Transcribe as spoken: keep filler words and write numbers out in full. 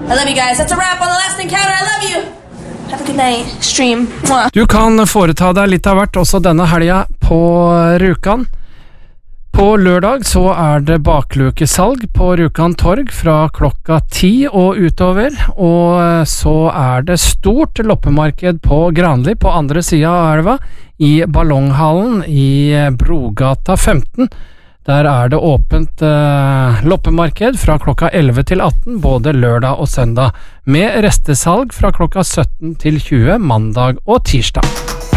I love you guys. That's a wrap on The Last Encounter. I love you. Have a good night. Stream. Mwah. Du kan foreta deg litt av hvert også denne helga på Rjukan. På lørdag så er det baklukesalg på Rjukan torg fra klokka ti og utover, og så er det stort loppemarked på Granli på andre siden av elva, i Ballonghallen i Brogata femten. Der er det åpent eh, loppemarked fra klokka elleve til atten, både lørdag og søndag, med restesalg fra klokka sytten til tjue mandag og tirsdag.